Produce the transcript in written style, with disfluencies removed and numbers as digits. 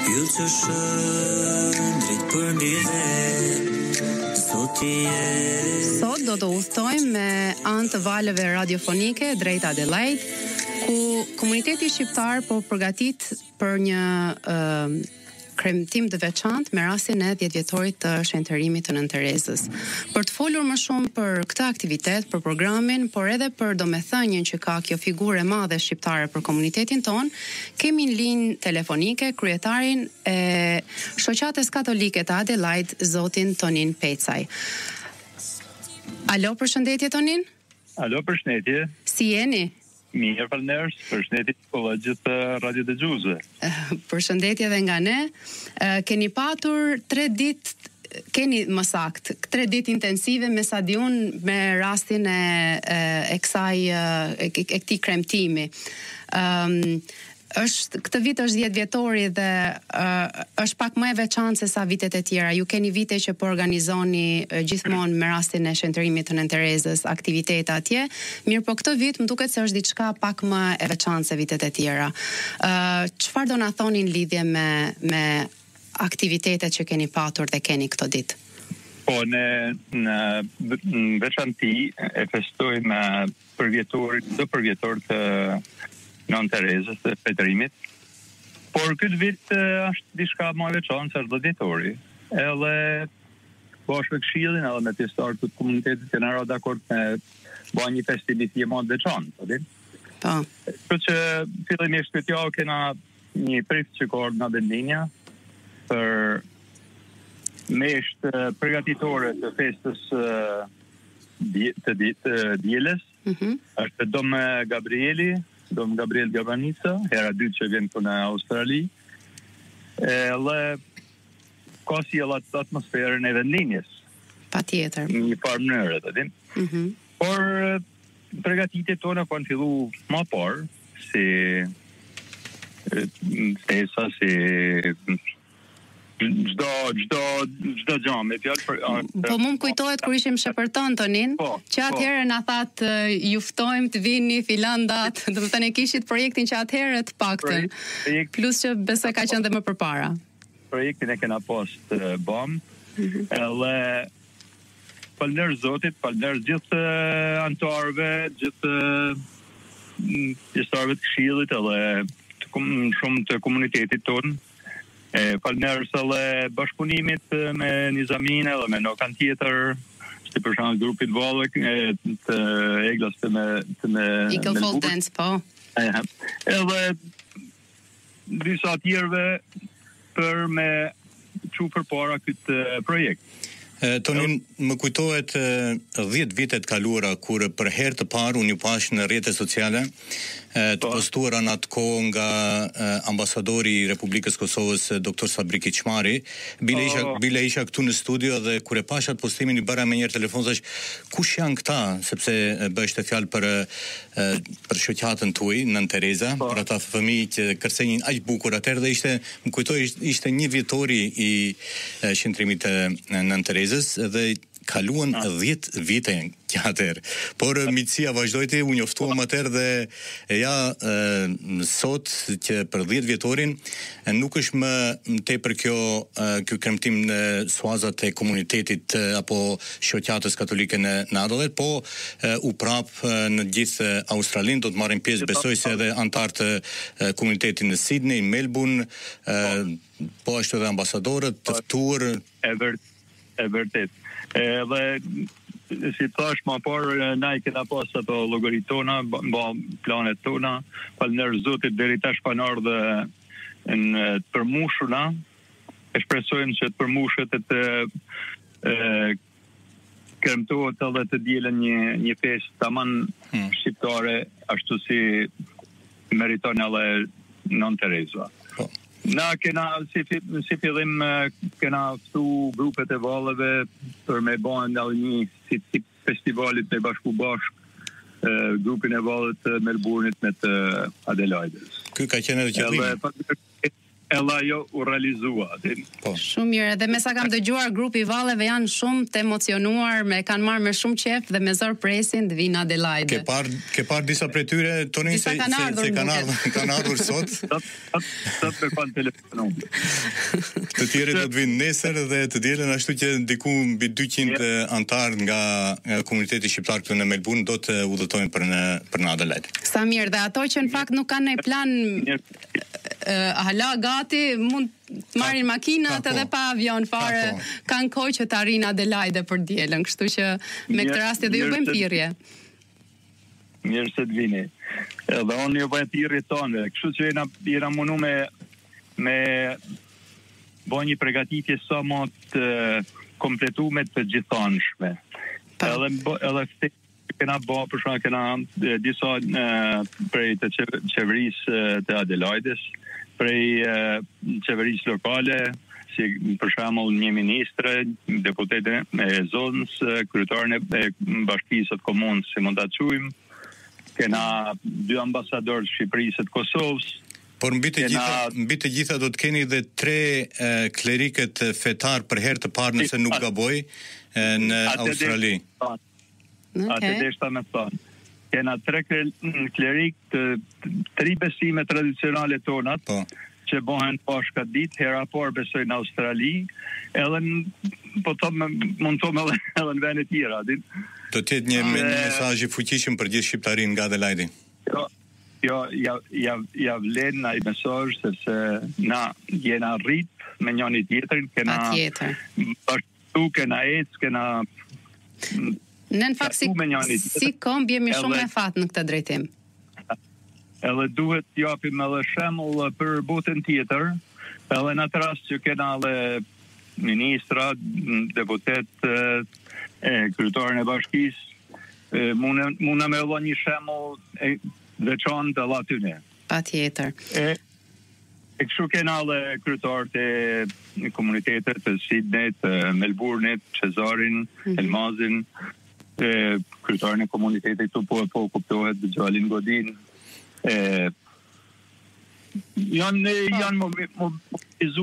Yllë që shën drejt për mbi dhe Sot do të udhtojmë me anë të valëve radiofonike drejt Adelaide, ku komuniteti shqiptar po përgatit për një kremtim të veçantë me rastin e 10 vjetorit të shenjtërimit të Nën Terezës. Për të folur më shumë për këtë aktivitet, për programin, por edhe për domethënien që ka kjo figurë e madhe shqiptare për komunitetin ton, kemi në linjë telefonike kryetarin e Shoqatës Katolike të Adelaide, zotin Tonin Pecaj. Alo, përshëndetje Tonin? Alo, përshëndetje. Si jeni? Mirë, falënderit, përshëndetje kolegjit radiodëgjuesve. Përshëndetje edhe nga ne. Keni patur 3 ditë, keni më sakt, 3 ditë intensive me Sadiun me rastin e këtij kremtimi. Këtë vit është 10 vjetori dhe është pak më e veçantë se sa vitet e tjera. Ju keni vite që po organizoni gjithmonë me rastin e shenjtërimit të Nën Terezës aktivitete atje. Mirë, po këtë vit më duket se është diçka pak më e veçantë se vitet e tjera. Çfarë do na thoni në lidhje me aktivitetet që keni patur dhe keni këtë ditë? Po, në veçanti e festojmë përvjetor të Nën Terezës të fetërimit, por këtë vit është diçka më e veçantë se 10 vjetori. Edhe bashkë me Këshillin edhe me pjesëtarët të komunitetit kena rënë dakord me bëj një festivitje më të veçantë, Po. Kështu që fillimisht këtë javë kena një prift që ka ardhur nga vendinja për mesht përgatitore të festës të dielës. Është Dom Gabriel Gabanica, hera dytë që vjen këtu në Australi, dhe ka si atmosferën e vendinjes. Patjetër. Një farë mënyrë, të din. Por përgatitjet tona kanë fillu më parë, si festa, si çdo gjë me fjalë për Po më kujtohet kur ishim shepërton Tonin, që atëherë na thatë ju ftojmë të vini filan datë, do të thënë kishit projektin që atëherë të paktën. Plus që besoj ka qenë dhe më përpara. Projektin e kena pas të bëm. Edhe falënder Zotit, falënder gjithë anëtarëve, gjithë pjesëtarëve të Këshillit edhe shumë të komunitetit tonë. Falënderës edhe bashkëpunimit me Nizamin edhe me nokan tjetër, si për shembull grupit Vallëk të Eglas të me Eagle Folk Dance, po. Edhe disa tjerëve për me çu përpara këtë projekt. Tonin, më kujtohet 10 vitet kaluara kur për herë të parë unë ju pash në rrjetet sociale të postuara në atë kohë nga ambasadori i Republikës Kosovës Dr. Sabri Kiçmari. Bile isha këtu në studio dhe kur e pasha atë postimin i bëra me njëherë telefon thash kush janë këta, sepse bëheshte fjalë për shoqatën tuaj Nën Tereza, për ata fëmijë që kërcenin aq bukur atëherë dhe më kujtoj ishte 1 vjetori i shenjtërimit të Nën Terezës dhe kaluan 10 vite atëherë. Por miqësia vazhdoi, u njoftuam atëherë dhe sot që për 10 vjetorin nuk është më tepër kjo kremtim në suazat e komunitetit apo shoqatës katolike në Adelaide, po u prap në gjithë Australinë do të marrin pjesë, besoj se edhe antar të komunitetit në Sydney, Melbourne, po ashtu edhe ambasadorët të ftuar. E vërtet. Dhe si thash më parë, na i kena pas ato llogarit tona, planet tona, falënder Zotit deri tash kanë ardhur në të përmushura. E shpresojmë që të përmushet të kremtohet edhe të dielën një festë tamam shqiptare, ashtu si meriton edhe Nën Tereza. Na kena si fillim kena ftu grupet e vallëve për me bën një si festivalit me bashku grupin e vallet të Melbourne-it me të Adelaide. Ky ka qenë edhe qëllimi. ella jo u realizua. Shumë mirë, dhe me sa kam dëgjuar grupi Valleve janë shumë të emocionuar, kanë marrë me shumë qef dhe me zor presin të vinë Adelaide. Ke parë disa prej tyre, Toni, se kanë ardhur sot? Sot me kanë telefonuar. Të tjerë do të vinë nesër dhe të dielën, ashtu që diku mbi 200 antar nga komuniteti shqiptar këtu në Melbourne do të udhëtojnë për në Adelaide. Sa mirë, dhe ato që në fakt nuk kanë një plan hala gati, mund të marrin makinat edhe pa avion fare, kanë kohë që të arrin Adelaide për dielën, kështu që me këtë rast edhe ju bëjmë thirrje. Mirë se të vini. Edhe unë ju bëjmë thirrje tonë, kështu që jena mundu me bëj një përgatitje sa më të kompletuar të gjithanshme. Edhe kena bë për shkak kena disa prej të qeverisë të Adelaides, prej qeverisë lokale, si për shembull një ministre, deputete e zonës, kryetarin e bashkisë të komunës, si mund ta quajmë, kena 2 ambasadorë të Shqipërisë të Kosovës. Por mbi të gjitha do të keni dhe 3 klerikët fetar për herë të parë nëse nuk gaboj në Australi. Atë deshta me thonë. Kena 3 klerik të 3 besime tradicionale tonat, që bëhen pashka ditë, hera por besoj në Australi, edhe mund të edhe në vene tjera. Do tjetë një mesazh i fuqishëm për gjithë shqiptarin nga Adelaide. Jo, ja vlen na i mesazh, sepse na jena rrit me njëri tjetrin, kena bashkëtu, kena ecë, kena... Në fakt si komb jemi shumë me fat në këtë drejtim. Edhe duhet japim edhe shembull për botën tjetër, edhe në atë rast që kena edhe ministra, deputet, kryetarin e bashkisë, mund me dhënë një shembull veçantë edhe aty ne. Patjetër. E kështu kena edhe kryetarët e komunitetet të Sydneyt, Melbourneit, Cesarin, Elmazin, kryetarin e komunitetit të po kuptohet Gjalin Godin. Janë